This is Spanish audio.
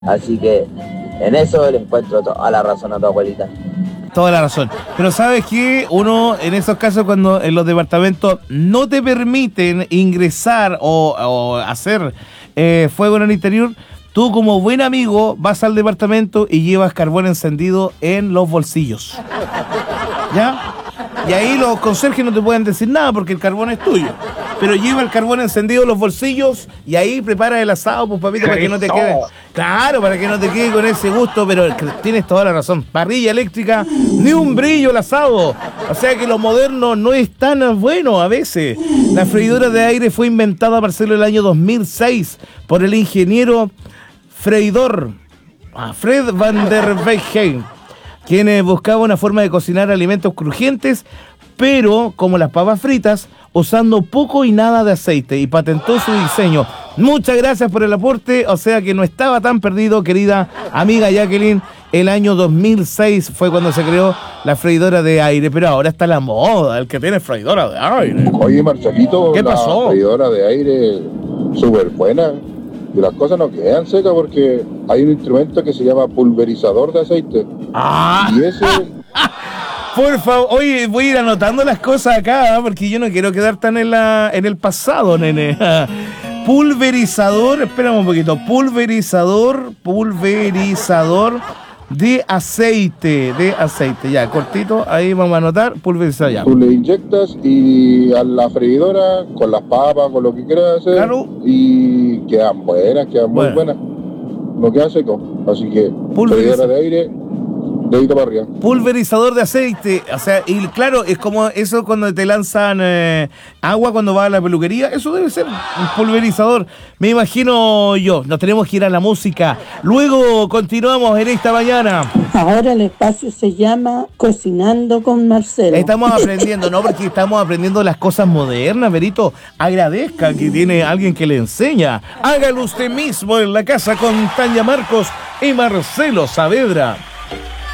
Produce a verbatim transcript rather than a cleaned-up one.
Así que en eso le encuentro toda la razón a tu abuelita. Toda la razón. Pero ¿sabes qué? Uno, en esos casos, cuando en los departamentos no te permiten ingresar o, o hacer eh, fuego en el interior, tú como buen amigo vas al departamento y llevas carbón encendido en los bolsillos. ¿Ya? Y ahí los conserjes no te pueden decir nada porque el carbón es tuyo. Pero lleva el carbón encendido en los bolsillos y ahí prepara el asado, pues papito, para que no te quede. Claro, para que no te quede con ese gusto, pero tienes toda la razón. Parrilla eléctrica, ni un brillo el asado. O sea que lo moderno no es tan bueno a veces. La freidora de aire fue inventada para hacerlo el año dos mil seis por el ingeniero freidor Fred van der Weyden, quien buscaba una forma de cocinar alimentos crujientes, pero como las papas fritas, usando poco y nada de aceite, y patentó su diseño. Muchas gracias por el aporte, o sea que no estaba tan perdido, querida amiga Jacqueline. El año dos mil seis fue cuando se creó la freidora de aire, pero ahora está la moda, el que tiene freidora de aire. Oye, Marcelito, ¿qué pasó? La freidora de aire súper buena. Y las cosas no quedan secas porque hay un instrumento que se llama pulverizador de aceite. Ah. Y ese... Por favor, oye, voy a ir anotando las cosas acá, ¿eh? Porque yo no quiero quedar tan en, la, en el pasado, nene. Pulverizador, espérame un poquito. Pulverizador, pulverizador de aceite, de aceite. Ya, cortito, ahí vamos a anotar, pulverizador ya. Tú le inyectas y a la freidora, con las papas, con lo que quieras hacer. Claro. Y quedan buenas, quedan Bueno. muy buenas. No queda seco. Así que, Pulveriza- freidora de aire, dedito para arriba. Pulverizador de aceite, o sea, y claro, es como eso cuando te lanzan eh, agua cuando vas a la peluquería, eso debe ser un pulverizador, me imagino yo. Nos tenemos que ir a la música, luego continuamos en esta mañana. Ahora el espacio se llama Cocinando con Marcelo. Estamos aprendiendo, ¿no? Porque estamos aprendiendo las cosas modernas, Berito. Agradezca que tiene alguien que le enseña. Hágalo usted mismo en la casa con Tania Marcos y Marcelo Saavedra.